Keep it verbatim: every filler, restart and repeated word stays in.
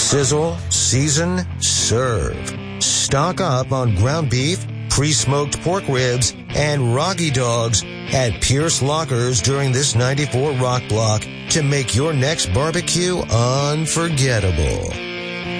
Sizzle, season, serve. Stock up on ground beef, pre-smoked pork ribs, and Rocky Dogs at Pierce Lockers during this ninety-four Rock Block to make your next barbecue unforgettable.